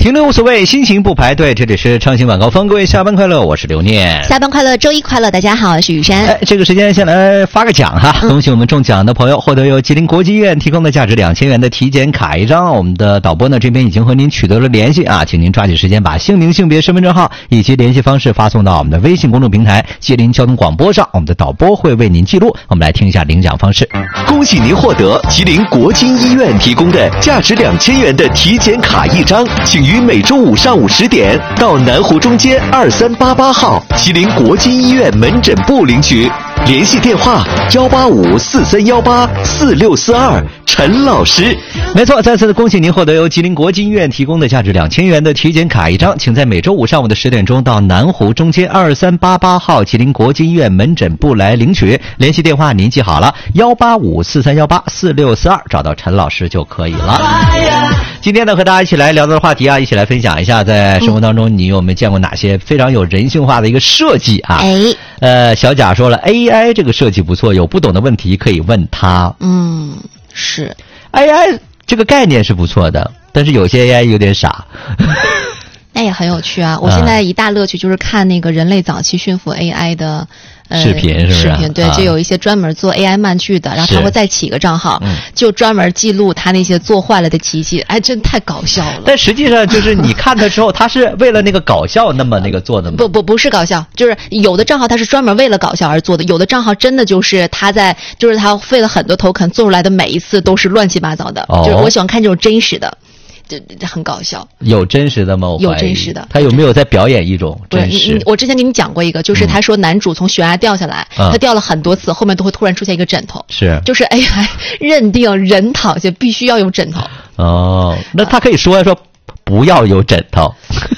停留无所谓，心情不排队。这里是畅行晚高峰，各位下班快乐，我是刘念。 下班快乐，周一快乐，大家好，我是雨山。 这个时间先来发个奖哈，恭喜我们中奖的朋友获得由吉林国际医院提供的价值2000元的体检卡一张。我们的导播呢这边已经和您取得了联系啊，请您抓紧时间把姓名、性别、身份证号以及联系方式发送到我们的微信公众平台吉林交通广播上，我们的导播会为您记录。我们来听一下领奖方式。 恭喜您获得吉林国际医院提供的价值2000元的体检卡一张，请于每周五上午10点到南湖中街2388号吉林国际医院门诊部领取，联系电话18543184642，陈老师。 没错，再次的恭喜您获得由吉林国际医院提供的价值2000元的体检卡一张，请在每周五上午的10点钟到南湖中街2388号吉林国际医院门诊部来领取，联系电话您记好了18543184642，找到陈老师就可以了。今天呢，和大家一起来聊的话题啊，一起来分享一下，在生活当中你有没有见过哪些非常有人性化的一个设计啊？小贾说了 ，AI 这个设计不错，有不懂的问题可以问他。 是 AI 这个概念是不错的，但是有些 AI 有点傻。 那也很有趣啊！我现在一大乐趣就是看那个人类早期驯服 AI 的视频，是不是？ 视频对，就有一些专门做 AI 漫剧的，然后他会再起一个账号，就专门记录他那些做坏了的机器，真太搞笑了。 但实际上就是你看他之后，他是为了那个搞笑那么那个做的吗？ 不是搞笑，就是有的账号他是专门为了搞笑而做的，有的账号真的就是他费了很多头肯做出来的每一次都是乱七八糟的，就是我喜欢看这种真实的。就很搞笑。有真实的吗？ 有真实的。 他有没有在表演一种真实？ 我之前给你讲过一个，就是他说男主从悬崖掉下来，他掉了很多次，后面都会突然出现一个枕头。 是。 就是 AI 认定人躺下必须要有枕头。 哦，那他可以说不要有枕头。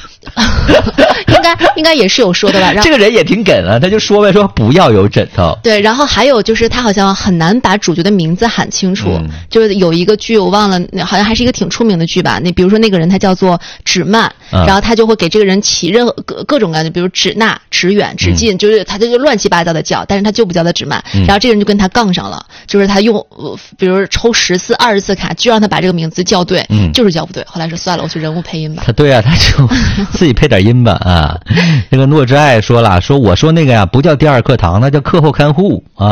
应该也是有说的吧。 这个人也挺梗啊，他就说呗，说不要有枕头。 对，然后还有就是他好像很难把主角的名字喊清楚。就是有一个剧我忘了，好像还是一个挺出名的剧吧。比如说那个人他叫做芷曼，然后他就会给这个人起任何各种各样的，比如芷娜、芷远、芷近，就是他就乱七八糟的叫，但是他就不叫他芷曼。然后这个人就跟他杠上了，就是他用比如抽10次、20次卡，就让他把这个名字叫对，就是叫不对。后来说算了，我去人物配音吧。 对啊，他就自己配点音吧啊。那个诺之爱说了，说我说那个呀不叫第二课堂，那叫课后看护啊。